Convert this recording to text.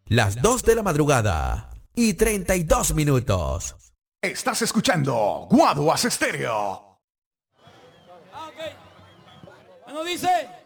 las 2 de la madrugada y 32 minutos. Estás escuchando Guaduas Estéreo. Bueno, dice...